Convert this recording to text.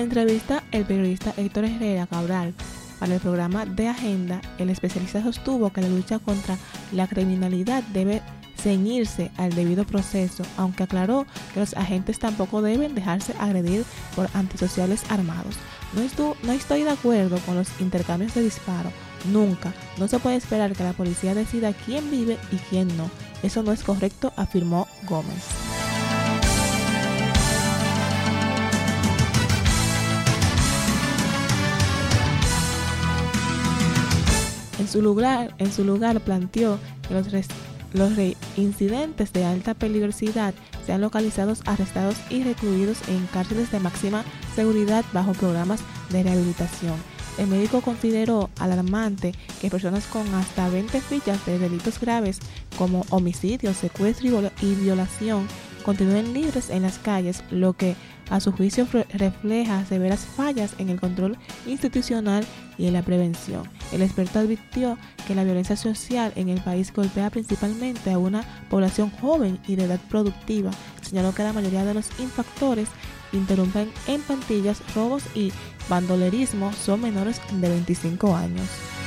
entrevista, el periodista Héctor Herrera Cabral para el programa De Agenda, el especialista sostuvo que la lucha contra la criminalidad debe ceñirse al debido proceso, aunque aclaró que los agentes tampoco deben dejarse agredir por antisociales armados. No estoy de acuerdo con los intercambios de disparo. Nunca. No se puede esperar que la policía decida quién vive y quién no. Eso no es correcto, afirmó Gómez. En su lugar planteó que los reincidentes de alta peligrosidad sean localizados, arrestados y recluidos en cárceles de máxima seguridad bajo programas de rehabilitación. El médico consideró alarmante que personas con hasta 20 fichas de delitos graves como homicidio, secuestro y violación continúen libres en las calles, lo que a su juicio refleja severas fallas en el control institucional y en la prevención. El experto advirtió que la violencia social en el país golpea principalmente a una población joven y de edad productiva. Señaló que la mayoría de los infractores interrumpen en pandillas, robos y bandolerismo son menores de 25 años.